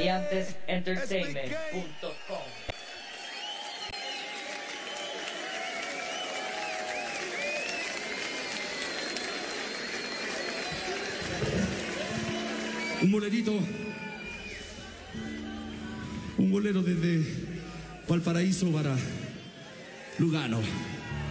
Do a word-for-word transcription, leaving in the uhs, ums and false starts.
Maleantes Entertainment punto com. Un bolerito, un bolero desde Valparaíso para Lugano.